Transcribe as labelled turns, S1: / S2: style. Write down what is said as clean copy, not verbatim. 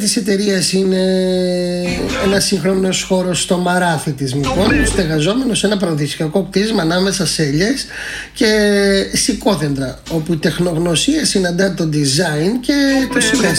S1: της εταιρείας είναι ένας σύγχρονος χώρος στο Μαράθι της Μυκόνου, στεγαζόμενος σε ένα παραδοσιακό κτίσμα ανάμεσα σε ελιές και σικόδεντρα, όπου η τεχνογνωσία συναντά το design και το συναίσθημα.